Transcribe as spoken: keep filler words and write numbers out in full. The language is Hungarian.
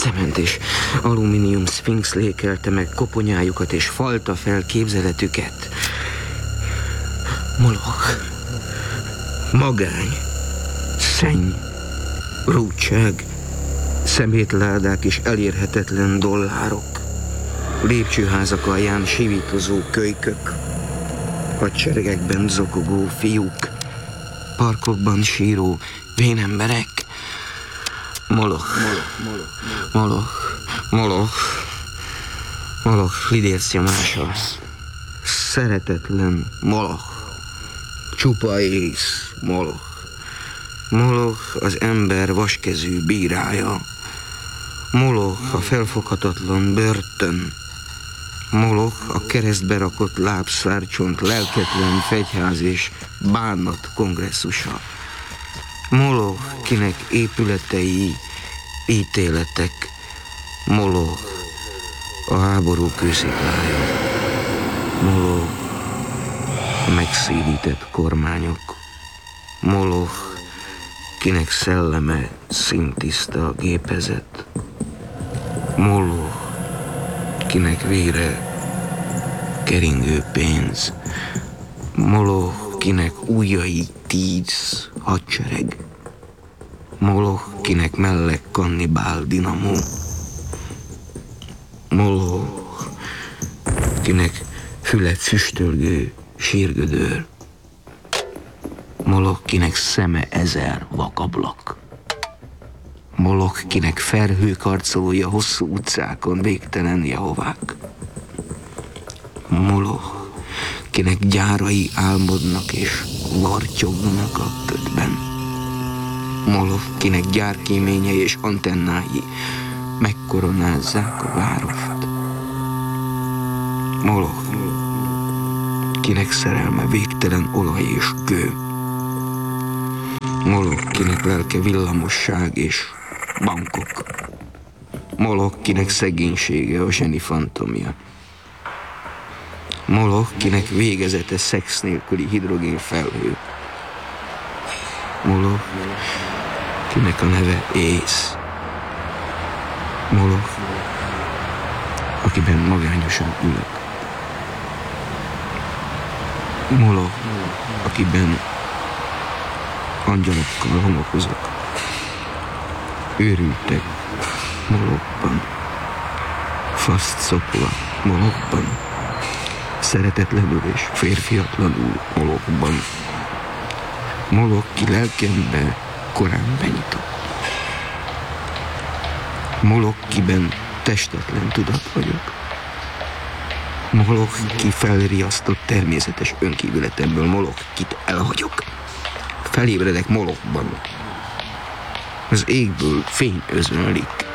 Cement és alumínium szfinx lékelte meg koponyájukat és falta fel képzeletüket. Moloch, magány, szenny, rúdság, szemétládák és elérhetetlen dollárok, lépcsőházak alján sivítozó kölykök, hadseregekben zokogó fiúk, parkokban síró vénemberek. Moloch, Moloch, Moloch, Moloch, Moloch lidérc nyomása, szeretetlen Moloch, csupa ész Moloch, Moloch az ember vaskezű bírája, Moloch a felfoghatatlan börtön, Moloch a keresztbe rakott lábszárcsont lelketlen fegyház és bánat kongresszusa, Moloch, kinek épületei, ítéletek, Moloch a háború kősziklája, Moloch a megszédített kormányok, Moloch, kinek szelleme szintiszta gépezet, Moloch, kinek vére keringő pénz, Moloch, kinek ujjai tíz hadsereg, Moloch, kinek mellek kannibál dinamó, Moloch, kinek fület füstölgő sírgödör, Moloch, kinek szeme ezer vakablak, Moloch, kinek felhő karcolója hosszú utcákon végtelen Jehovák, Moloch, kinek gyárai álmodnak és vartyognak a ködben, Moloch, kinek gyárkéményei és antennái megkoronázzák a várost, Moloch, kinek szerelme végtelen olaj és kő, Moloch, kinek lelke villamosság és bankok, Moloch, kinek szegénysége a zseni fantomja, Moloch, kinek végezete szex nélküli hidrogén felhő, Moloch, kinek a neve ész, Moloch, akiben magányosan ülök, Moloch, akiben angyalokkal homokozok, őrültek Molochban, faszt szopva Molochban, szeretetlenül és férfiatlanul Molochban, Moloch, ki lelkembe korán benyitott, Moloch, kiben testetlen tudat vagyok, Moloch, ki felriasztott természetes önkívületemből, Moloch, kit elhagyok. Felébredek Molochban. Az égből fény özönlik.